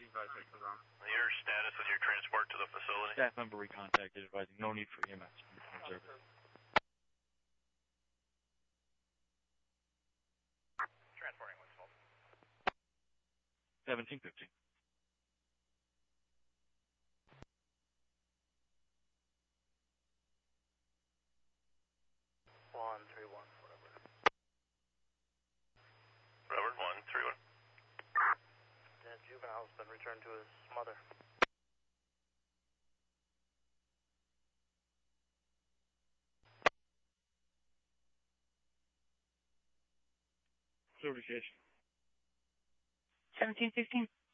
Your status of your transport to the facility? Staff member recontacted, advising no need for EMS service. Transporting what's called. 1715. Robert 131. That juvenile's been returned to his mother. Certification. 1716.